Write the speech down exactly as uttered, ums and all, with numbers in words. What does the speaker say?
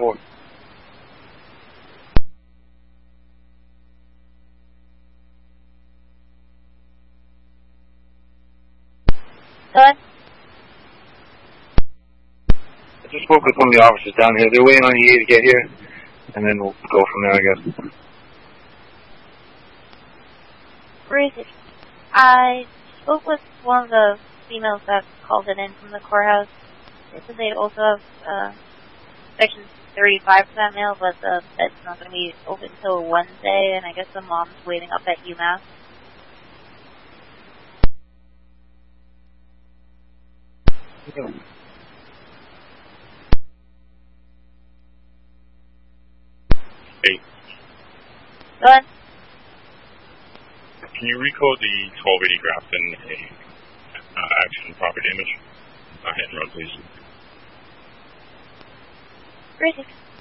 four. What? I just spoke with one of the officers down here. They're waiting on E A to get here, and then we'll go from there, I guess. Where is it? I spoke with one of the females that called it in from the courthouse. They said they also have uh, section thirty-five for that mail, but the bed's not going to be open until Wednesday, and I guess the mom's waiting up at UMass. Yeah. Hey. Go ahead. Can you recode the twelve eighty Grafton uh, action property image? Uh, hit and run, please. Where is it?